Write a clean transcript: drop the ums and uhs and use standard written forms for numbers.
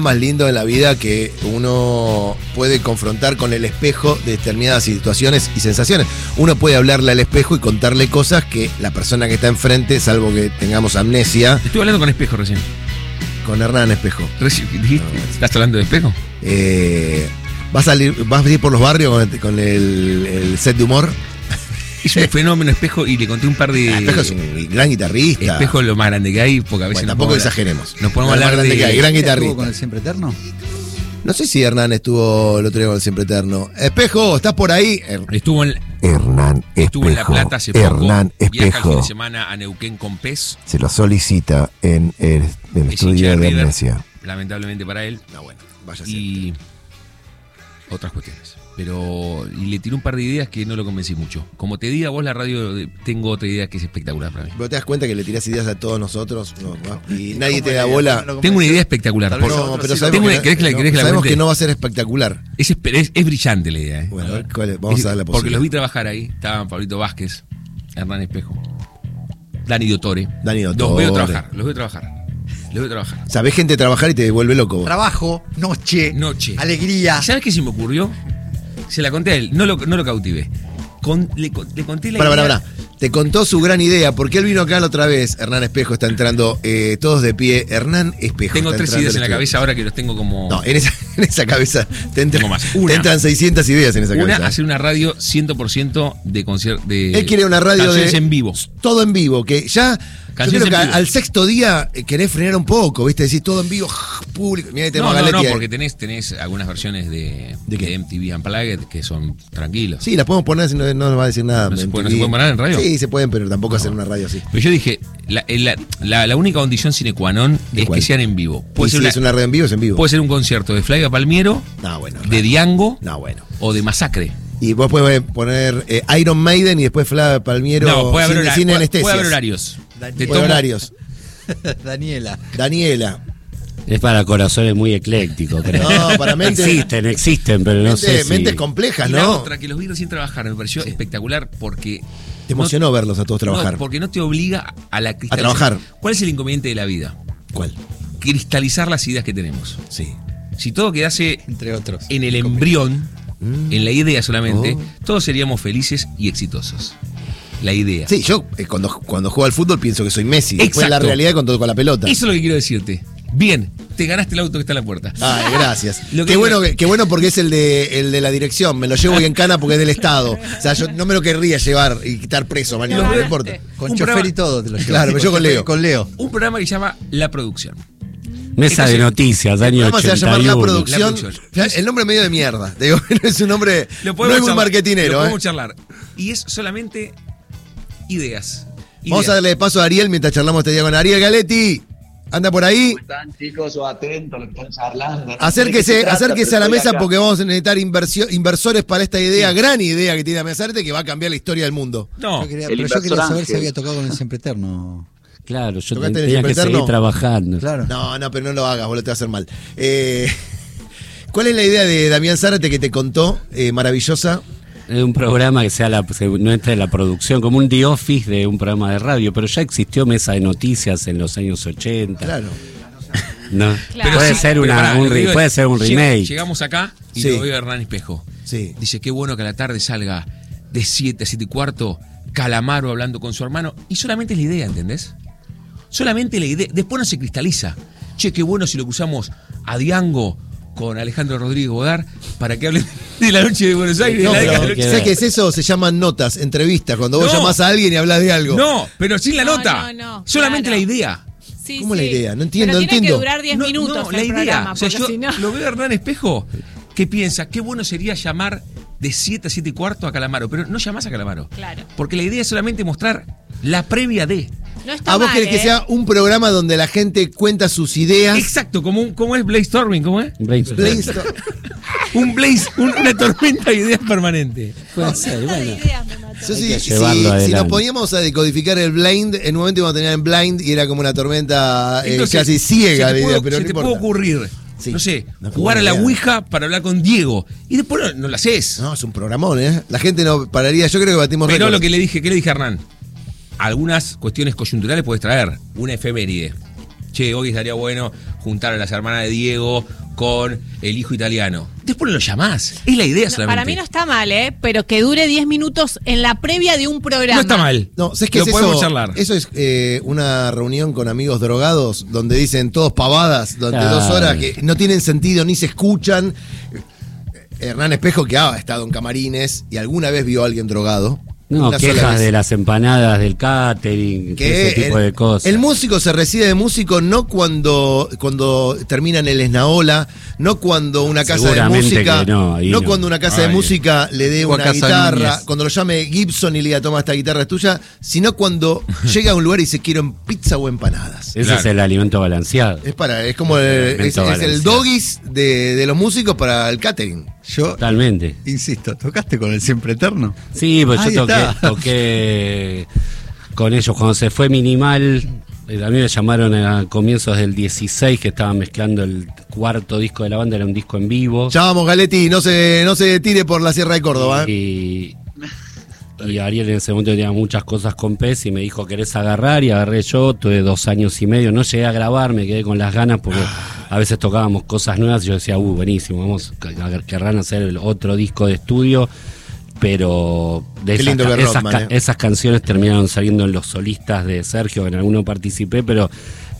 más lindo en la vida que uno puede confrontar con el espejo de determinadas situaciones y sensaciones. Uno puede hablarle al espejo y contarle cosas que la persona que está enfrente, salvo que tengamos amnesia. Estuve hablando con Espejo recién. Con Hernán Espejo. ¿Dijiste? ¿Estás hablando de Espejo? ¿Vas a ir por los barrios con el set de humor? Es un fenómeno Espejo y le conté un par de... Espejo es un gran guitarrista. Espejo es lo más grande que hay, porque a veces... Bueno, tampoco exageremos. Nos ponemos a hablar de... Que hay, gran guitarrista. ¿Estuvo con el Siempre Eterno? No sé si Hernán estuvo el otro día con el Siempre Eterno. Espejo, ¿estás por ahí? Estuvo en La Plata hace poco. Hernán Viaja el Espejo. fin de semana a Neuquén con Pez. Se lo solicita en el Es estudio hincha de River, Amnesia. Lamentablemente para él. No, bueno, vaya Y otras cuestiones. Pero le tiré un par de ideas que no lo convencí mucho. Como te diga vos la radio, tengo otra idea que es espectacular para mí. ¿Pero te das cuenta que le tirás ideas a todos nosotros? No, y nadie te da bola. Tengo una idea espectacular. No, pero Sabemos que no va a ser espectacular. Es brillante la idea. Bueno, a ver, vamos a darle la posibilidad. Porque los vi trabajar ahí. Estaban Pablito Vázquez, Hernán Espejo, Dani Dottore. Los veo trabajar. Sabés gente trabajar y te vuelve loco. Trabajo, noche, alegría. ¿Y sabes qué se me ocurrió? Se la conté a él, no lo cautivé. Le conté la idea. Pará. Te contó su gran idea, porque él vino acá la otra vez. Hernán Espejo está entrando, todos de pie. Hernán Espejo. Tengo 3 ideas en la cabeza ahora que los tengo como... No, en esa cabeza te tengo más. Te entran 600 ideas en esa cabeza. Una, hacer una radio 100% de concierto. Él quiere una radio de... en vivo. Todo en vivo, que ya... Yo creo que al sexto día querés frenar un poco, ¿viste? Decís todo en vivo, público. Mirá que tenemos no, porque tenés algunas versiones de MTV Unplugged que son tranquilos. Sí, las podemos poner, no nos va a decir nada. ¿No se pueden poner en radio? Sí, se pueden, pero tampoco hacer una radio así. Pero yo dije, la única condición sine qua non es que sean en vivo. Si es una radio en vivo, es en vivo. Puede ser un concierto de Flavia Palmiero, de Diango, o de Masacre. Y vos podés poner Iron Maiden y después Flavia Palmiero puede haber anestesia. Puede haber horarios. Horarios. Daniela. Es para corazones muy eclécticos, creo. No, para mentes. Existen, pero no sé. Mentes complejas, y ¿no? La otra, que los vi recién trabajar, me pareció espectacular porque. Te emocionó verlos a todos trabajar. No, porque no te obliga a la cristalización. A trabajar. ¿Cuál es el inconveniente de la vida? ¿Cuál? Cristalizar las ideas que tenemos. Sí. Si todo quedase entre otros en el embrión, en la idea solamente, todos seríamos felices y exitosos. La idea. Sí, yo cuando juego al fútbol pienso que soy Messi. Exacto. Después la realidad con la pelota. Eso es lo que quiero decirte. Bien, te ganaste el auto que está en la puerta. Ay, gracias. Qué bueno porque es el de la dirección. Me lo llevo hoy en cana porque es del Estado. O sea, yo no me lo querría llevar y quitar preso, mañana. No me importa. Con chofer y todo te lo llevo. Claro, pero yo con Leo. Un programa que se llama La Producción. Mesa de noticias, año 81. Se va a llamar La Producción. El nombre medio de mierda. Digo, es un nombre no es muy marketinero. Lo podemos charlar. Y es solamente ideas. Vamos a darle paso a Ariel mientras charlamos este día con Ariel Galetti. ¿Anda por ahí? ¿Cómo están, chicos? O atentos, lo que están charlando. ¿No? Acérquese a la mesa porque vamos a necesitar inversores para esta idea, gran idea que tiene Amenazarte, que va a cambiar la historia del mundo. No, yo quería saber si había tocado con el Siempre Eterno. Claro, yo tenía que seguir trabajando. Claro. No, pero no lo hagas, boludo, te va a hacer mal. ¿Cuál es la idea de Damián Zárate que te contó? Maravillosa. Un programa que no entre en la producción, como un The Office de un programa de radio, pero ya existió Mesa de Noticias en los años 80. Claro. No. Claro. Puede ser un remake. Llegamos acá y lo veo a Hernán Espejo. Sí. Dice, qué bueno que a la tarde salga de 7 a 7 y cuarto Calamaro hablando con su hermano. Y solamente es la idea, ¿entendés? Solamente la idea. Después no se cristaliza. Che, qué bueno si lo usamos a Diango con Alejandro Rodríguez Godard para que hablen de la noche de Buenos Aires. ¿Sabes qué es eso? Se llaman notas, entrevistas, cuando vos llamás a alguien y hablas de algo. No, pero sin la nota. Solamente la idea. ¿Cómo la idea? No entiendo, pero tiene que durar 10 minutos la idea. programa, o sea, yo no... lo veo a Hernán Espejo que piensa, qué bueno sería llamar de 7 a 7 y cuarto a Calamaro, pero no llamás a Calamaro. Claro. Porque la idea es solamente mostrar la previa de. No está vos mal, querés que sea un programa donde la gente cuenta sus ideas. Exacto, como es brainstorming, ¿cómo es? Brainstorming. Una tormenta de ideas permanente. Puede ser, bueno. Si nos poníamos a decodificar el blind, en un momento íbamos a tener en blind y era como una tormenta casi ciega de ideas, pero se no te importa. puede ocurrir, sí, no sé, jugar a la Ouija para hablar con Diego y después no lo haces. No, es un programón, ¿eh? La gente no pararía, yo creo que batimos Pero récord. ¿qué le dije a Hernán? Algunas cuestiones coyunturales puedes traer, una efeméride. Che, hoy estaría bueno juntar a las hermanas de Diego con el hijo italiano. Después no lo llamás. Es la idea solamente. Para mí no está mal, pero que dure 10 minutos en la previa de un programa. No está mal. No, ¿sabes qué lo es podemos eso? charlar. Eso es una reunión con amigos drogados donde dicen todos pavadas durante 2 horas que no tienen sentido ni se escuchan. Hernán Espejo, que ha estado en camarines y alguna vez vio a alguien drogado. No, quejas de las empanadas del catering, ese tipo de cosas. El músico se recibe de músico no cuando termina en el Esnaola, no cuando una casa de música, no cuando una casa de música le dé una guitarra, cuando lo llame Gibson y le diga toma esta guitarra es tuya, sino cuando llega a un lugar y dice quiero pizza o empanadas. Ese es el alimento balanceado. Es como es el doggies de los músicos para el catering. Yo, totalmente. Insisto, ¿tocaste con el Siempre Eterno? Sí, pues yo toqué con ellos cuando se fue Minimal. A mí me llamaron a comienzos del 16 que estaban mezclando el 4º disco de la banda, era un disco en vivo. Ya vamos, Galetti, no se tire por la Sierra de Córdoba. Y Ariel en ese momento tenía muchas cosas con Pez y me dijo, ¿querés agarrar? Y agarré yo, tuve 2 años y medio, no llegué a grabar, me quedé con las ganas porque a veces tocábamos cosas nuevas y yo decía, buenísimo, vamos, querrán hacer el otro disco de estudio, pero de esas canciones terminaron saliendo en los solistas de Sergio, en alguno participé, pero